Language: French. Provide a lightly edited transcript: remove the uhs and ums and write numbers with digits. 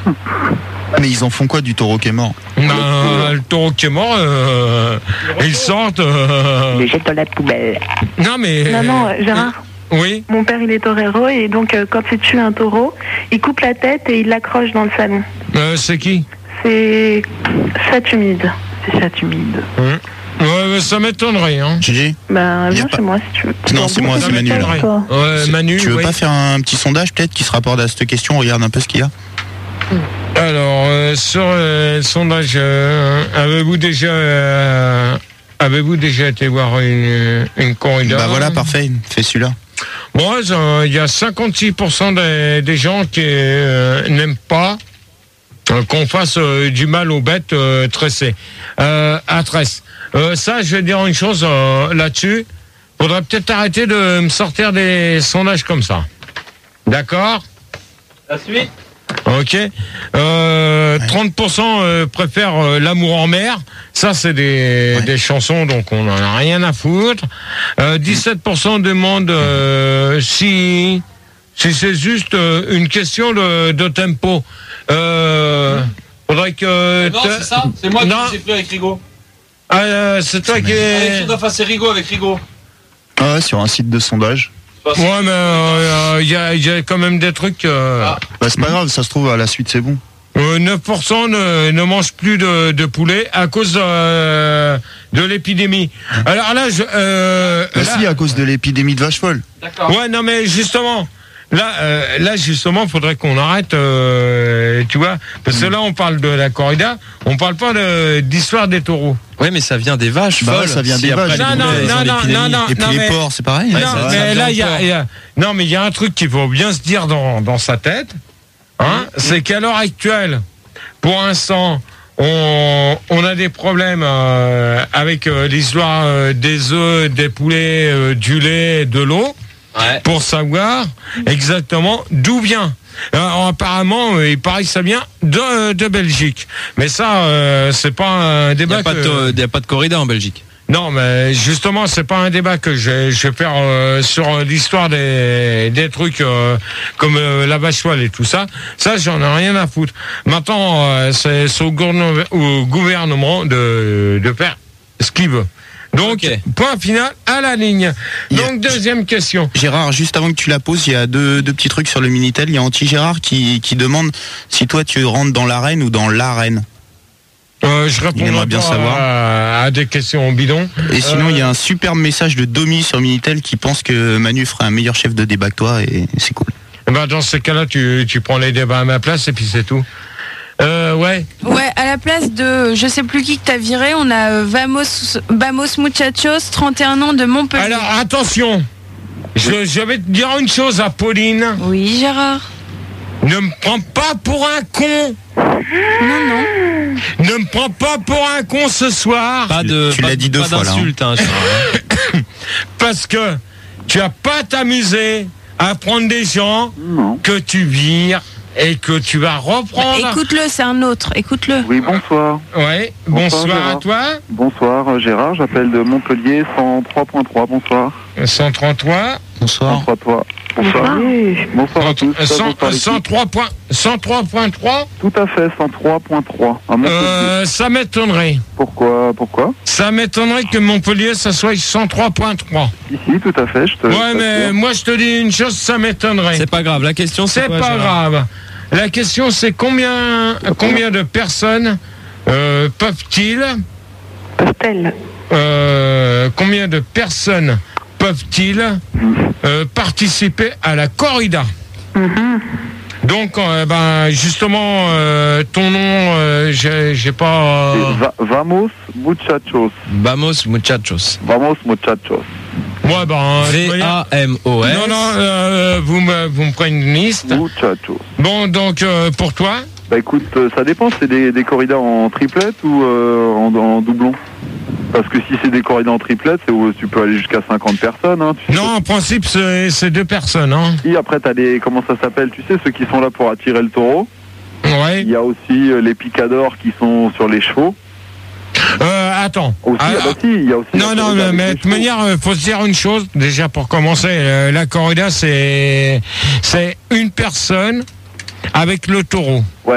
Mais ils en font quoi du taureau qui est mort? Le taureau qui est mort, ils sortent. Il le jette dans la poubelle. Non, mais. Non, Gérard. Oui. Mon père, il est torero et donc quand il tue un taureau, il coupe la tête et il l'accroche dans le salon. C'est qui? C'est Chatumide. C'est Chatumide. Ouais, ça m'étonnerait, hein. Gigi? Viens chez moi si tu veux. Non, c'est moi, c'est Manu. Manu, tu veux pas faire un petit sondage peut-être qui se rapporte à cette question? On regarde un peu ce qu'il y a. Alors, sur le sondage, avez-vous déjà été voir une corrida? Bah voilà, parfait, fais celui-là. Bon, il y a 56% des gens qui n'aiment pas qu'on fasse du mal aux bêtes tressées, à tresse. Ça, je vais dire une chose là-dessus. Faudrait peut-être arrêter de me sortir des sondages comme ça. D'accord? La suite? Ok. 30% préfèrent l'amour en mer. Ça, c'est des chansons, donc on n'en a rien à foutre. 17% demandent si c'est juste une question de tempo. Faudrait que... Non, c'est ça. C'est moi qui j'ai pris avec Rigaud. C'est toi qui... C'est Rigaud avec Rigaud. Ah ouais, sur un site de sondage. Ouais, mais il y a quand même des trucs... Bah, c'est pas grave, ça se trouve, à la suite, c'est bon. 9% ne mangent plus de poulet à cause de l'épidémie. Alors là, si, à cause de l'épidémie de vache folle. D'accord. Ouais, non, mais justement... Là, justement, faudrait qu'on arrête, tu vois, parce que là, on parle de la corrida, on parle pas d'histoire des taureaux. Ouais, mais ça vient des vaches. Bah ouais, ça vient des vaches. Non. Et puis les porcs, c'est pareil. Non, mais là, il y a un truc qu'il faut bien se dire dans sa tête, hein, c'est qu'à l'heure actuelle, pour l'instant, on a des problèmes avec l'histoire des œufs, des poulets, du lait, de l'eau. Ouais. Pour savoir exactement d'où vient. Alors, apparemment, il paraît que ça vient de Belgique. Mais ça, c'est pas un débat. Il n'y a pas de corrida en Belgique. Non, mais justement, c'est pas un débat que je vais faire sur l'histoire des trucs comme la vache folle et tout ça. Ça, j'en ai rien à foutre. Maintenant, c'est au gouvernement de faire ce qu'il veut. Donc, point final à la ligne. Donc, deuxième question. Gérard, juste avant que tu la poses, il y a deux petits trucs sur le Minitel. Il y a Anti-Gérard qui demande si toi tu rentres dans l'arène ou dans l'arène. Je réponds bien savoir à des questions bidons. Et sinon, il y a un superbe message de Domi sur Minitel qui pense que Manu ferait un meilleur chef de débat que toi et c'est cool. Bah, dans ces cas-là, tu prends les débats à ma place et puis c'est tout. Ouais, à la place de je sais plus qui que t'as viré, on a Vamos Muchachos, 31 ans de Montpellier. Alors attention, je vais te dire une chose à Pauline. Oui, Gérard. Ne me prends pas pour un con. Non. Ne me prends pas pour un con ce soir. Tu l'as dit deux fois là. Hein. Parce que tu vas pas t'amuser à prendre des gens que tu vires. Et que tu vas reprendre. Écoute-le, c'est un autre. Écoute-le. Oui, bonsoir. Ouais, bonsoir à toi. Bonsoir, Gérard. J'appelle de Montpellier, 103.3. Bonsoir. 133. Bonsoir. 103.3. Bonsoir. Bonsoir à tous. 103.3. Tout à fait, 103.3. Ça m'étonnerait. Pourquoi Ça m'étonnerait que Montpellier, ça soit 103.3. Si, tout à fait. Ouais, mais moi, je te dis une chose, ça m'étonnerait. C'est pas grave. La question, c'est quoi, pas grave. La question, c'est combien de personnes peuvent-ils... combien de personnes peuvent-ils participer à la corrida? Donc, justement, ton nom, j'ai pas... Vamos Muchachos. Vamos Muchachos. Vamos Muchachos. Ouais, V-A-M-O-S. Non, vous me prenez une liste. Muchachos. Bon, donc, pour toi? Bah écoute, ça dépend, c'est des corridas en triplette ou en doublon? Parce que si c'est des corridas en triplette, tu peux aller jusqu'à 50 personnes. Hein, non, en principe, c'est 2 personnes. Hein. Et après, t'as comment ça s'appelle, tu sais, ceux qui sont là pour attirer le taureau. Ouais. Il y a aussi les picadors qui sont sur les chevaux. Attends. Aussi, il y a aussi non, mais de toute manière, faut se dire une chose, déjà pour commencer, la corrida, c'est une personne avec le taureau.